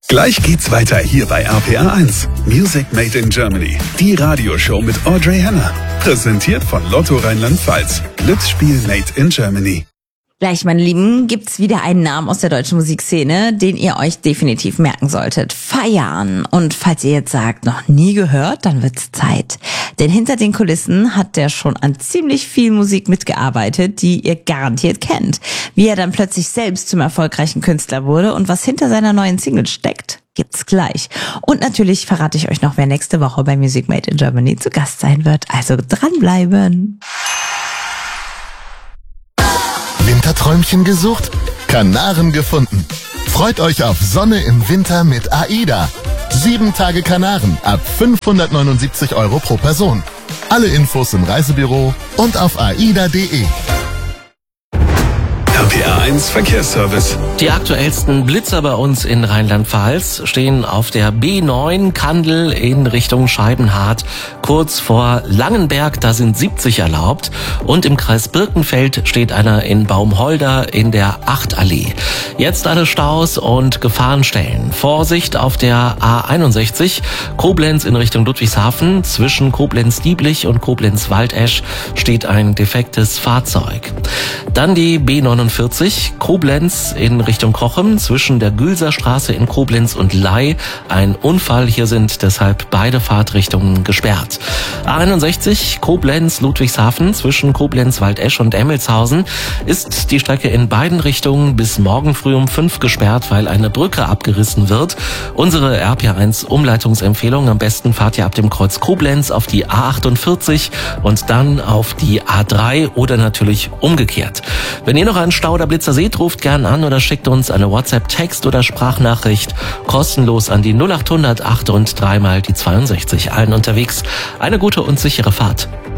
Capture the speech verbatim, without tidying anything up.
Gleich geht's weiter hier bei R P R eins. Music Made in Germany. Die Radioshow mit Audrey Henner. Präsentiert von Lotto Rheinland-Pfalz. Glücksspiel Made in Germany. Gleich, meine Lieben, gibt's wieder einen Namen aus der deutschen Musikszene, den ihr euch definitiv merken solltet. Feiern. Und falls ihr jetzt sagt, noch nie gehört, dann wird's Zeit. Denn hinter den Kulissen hat der schon an ziemlich viel Musik mitgearbeitet, die ihr garantiert kennt. Wie er dann plötzlich selbst zum erfolgreichen Künstler wurde und was hinter seiner neuen Single steckt, gibt's gleich. Und natürlich verrate ich euch noch, wer nächste Woche bei Music Made in Germany zu Gast sein wird. Also dranbleiben. Winterträumchen gesucht? Kanaren gefunden. Freut euch auf Sonne im Winter mit AIDA. Sieben Tage Kanaren ab fünfhundertneunundsiebzig Euro pro Person. Alle Infos im Reisebüro und auf aida punkt de. R P R eins Verkehrsservice. Die aktuellsten Blitzer bei uns in Rheinland-Pfalz stehen auf der B neun Kandel in Richtung Scheibenhardt, kurz vor Langenberg, da sind siebzig erlaubt. Und im Kreis Birkenfeld steht einer in Baumholder in der acht Allee. Jetzt alle Staus und Gefahrenstellen. Vorsicht auf der A einundsechzig, Koblenz in Richtung Ludwigshafen. Zwischen Koblenz-Dieblich und Koblenz-Waldesch steht ein defektes Fahrzeug. Dann die B neunundvierzig, Koblenz in Richtung Krochem, zwischen der Gülserstraße in Koblenz und Ley. Ein Unfall, hier sind deshalb beide Fahrtrichtungen gesperrt. A einundsechzig, Koblenz, Ludwigshafen, zwischen Koblenz, Waldesch und Emmelshausen ist die Strecke in beiden Richtungen bis morgen früh um fünf gesperrt, weil eine Brücke abgerissen wird. Unsere R P R eins Umleitungsempfehlung: am besten fahrt ihr ab dem Kreuz Koblenz auf die A achtundvierzig und dann auf die A drei oder natürlich umgekehrt. Wenn ihr noch einen Stau oder Blitzer seht, ruft gern an oder schickt uns eine WhatsApp-Text- oder Sprachnachricht kostenlos an die null acht hundert acht und dreimal die zweiundsechzig. Allen unterwegs eine gute und sichere Fahrt.